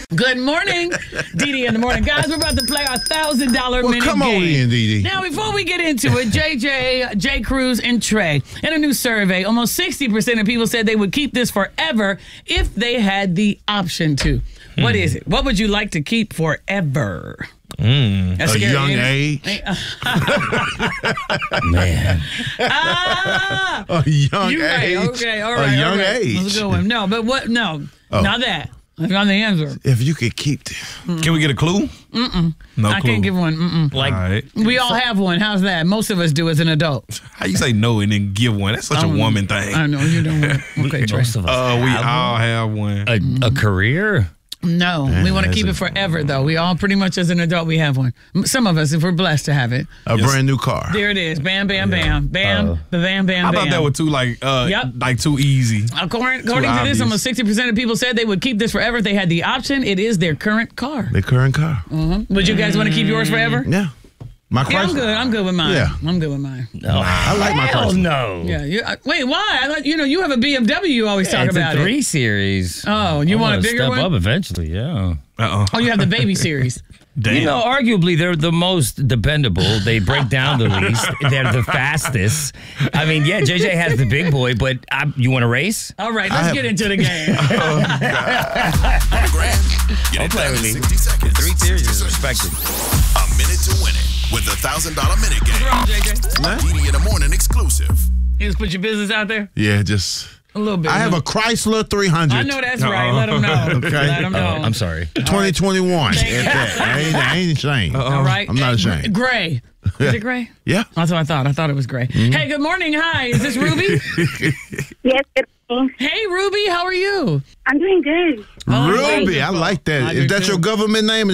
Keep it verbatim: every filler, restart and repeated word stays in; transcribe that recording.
Good morning, Dee Dee in the morning. Guys, we're about to play our one thousand dollars well, minute come game. on in, Dee Dee. Now, before we get into it, J J, J. Cruz, and Trey, in a new survey, almost sixty percent of people said they would keep this forever if they had the option to. Hmm. What is it? What would you like to keep forever? Mm. That's a scary, young age. Man. Ah, a young you age. Right. Okay, all right. A young all right. age. That's a good one. No, but what? No, oh. not that. That's not the answer. If you could keep this. Mm. Can we get a clue? Mm-mm. No I clue. can't give one. Mm-mm. Like, all right. We all have one. How's that? Most of us do as an adult. How you say no and then give one? That's such um, a woman thing. I know, you don't want Okay, Trey. Most of us Uh, we have all one. have one. A, Mm-hmm. a career? No, Man, we want to that's keep a- it forever, though. We all pretty much, as an adult, we have one. M- Some of us, if we're blessed to have it. A Yes. brand new car. There it is. Bam, bam, bam. Bam, Uh, bam, bam, I bam. thought that was too like uh Yep. like too easy. According, according to obvious. this, almost sixty percent of people said they would keep this forever if they had the option. It is their current car. The current car. Uh-huh. Would you guys want to keep yours forever? Yeah. My Yeah, I'm Chrysler. good. I'm good with mine. Yeah. I'm good with mine. No. I like my Hell Chrysler. no. Yeah. You, uh, wait, why? I thought, you know, you have a B M W. You always Yeah, talk it's about a three it. series. Oh, you I want a wanna bigger step one? up eventually, yeah. Uh-uh. Oh, you have the baby series. Damn. You know, arguably, they're the most dependable. They break down the least. They're the fastest. I mean, yeah, J J has the big boy, but I, you want to race? All right, let's have- get into the game. Grand. Get it play done with in me. sixty seconds. Three series is sixty respected. seconds. A minute to win it with the one thousand dollars minute game. What's wrong, J J? Dee Dee in the morning exclusive. You just put your business out there? Yeah, just. A little bit. I have a Chrysler three hundred. I know that's right. Let them know. Okay. Let them know. Oh, I'm sorry. twenty twenty-one. Thank you. At that. I ain't, I ain't ashamed. All right. I'm not Hey, ashamed. Gray. Is it Gray? Yeah. That's what I thought. I thought it was Gray. Mm-hmm. Hey, good morning. Hi. Is this Ruby? Yes, good morning. Hey, Ruby. How are you? I'm doing good. Oh, Ruby, great. I like that. I do Is that too. your government name?